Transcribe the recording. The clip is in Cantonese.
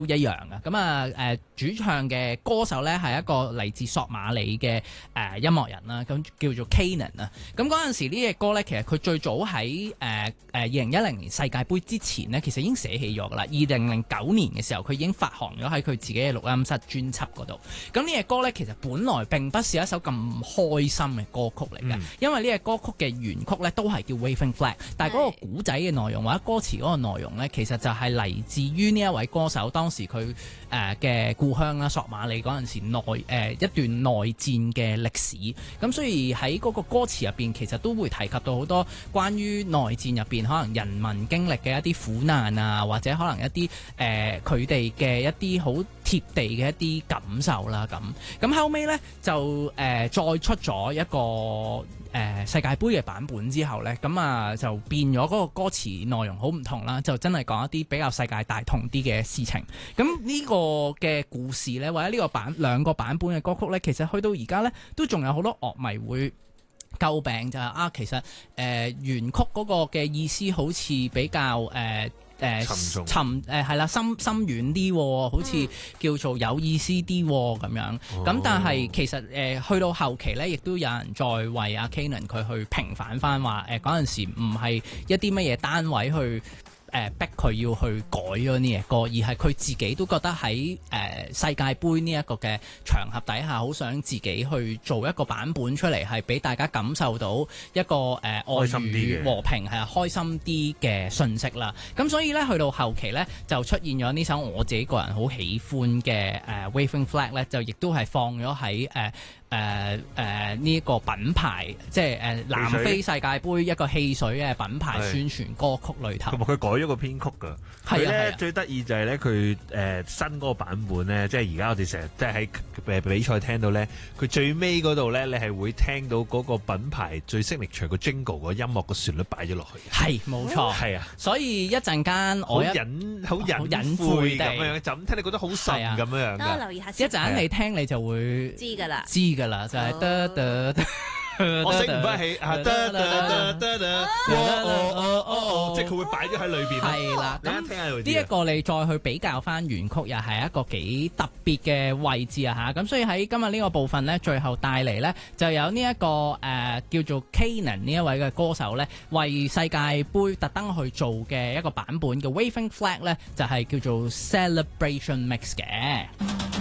一樣嘅。咁啊主唱嘅歌手咧係一個嚟自索馬里嘅音樂人啦，咁叫做 Kanan 啊。咁嗰陣時呢隻歌咧，其實佢最早喺2010年世界盃之前咧，其實已經寫起咗噶啦。2009年嘅時候，佢已經發行咗喺佢自己嘅錄音室專輯嗰度。咁呢隻歌咧，其實本來並不是一首咁開心嘅歌曲嚟嘅，因為呢隻歌曲嘅原曲咧都係叫 Waving Flag， 但係嗰個古仔嘅內容或者歌詞嗰個內容咧，其實就係嚟自於呢一位歌手當時佢嘅故鄉啦，索馬里嗰陣時一段內戰嘅歷史。咁所以喺嗰個歌詞入邊，其實都會提及到好多關於內戰入邊可能人民經歷嘅一啲苦難啊，或者可能一啲佢哋嘅一啲好貼地嘅一啲感受啦。咁後尾呢，就再出咗一個世界盃嘅版本之後呢，咁啊就變咗嗰個歌詞內容好唔同啦，就真係講一啲比較世界大同啲嘅事情。咁呢個嘅故事呢，或者呢個兩個版本嘅歌曲呢，其實去到而家呢，都仲有好多樂迷會詬病就係其實原曲嗰個嘅意思好似比較沉重係啦，深遠啲，好似叫做有意思啲咁樣。咁但係其實去到後期咧，亦都有人再為阿 Kanan 佢去平反翻話嗰陣時唔係一啲乜嘢單位去逼佢要去改咗呢隻歌，而係佢自己都覺得喺世界盃呢一個嘅場合底下，好想自己去做一個版本出嚟，係俾大家感受到一個愛與和平係開心啲嘅訊息啦。咁所以咧，去到後期咧，就出現咗呢首我自己個人好喜歡嘅Waving Flag 咧，就亦都係放咗喺呢一個品牌，即係南非世界盃一個汽水嘅品牌宣傳歌曲裏頭。 同埋佢改咗個編曲㗎。佢咧最得意就係咧，佢新嗰個版本咧，即係而家我哋成日即係喺比賽聽到咧，佢最尾嗰度咧，你係會聽到嗰個品牌最signature個 jingle 個音樂個旋律擺咗落去。 係冇錯， 係啊。 所以一陣間我好隱晦咁樣，就咁聽你覺得好順咁樣㗎。 我留意下一陣間你聽你就會知㗎啦， 就係得。 我醒唔翻起即係佢會擺咗喺裏邊。 係啦，咁呢一個你再去比較翻原曲，又係一個幾特別嘅位置啊嚇。咁所以喺今日呢個部分呢，最後帶嚟呢就有呢一個叫做 Kanan 呢一位嘅歌手呢，為世界盃特登去做嘅一個版本嘅 Waving Flag 呢，就係叫做 Celebration Mix 嘅。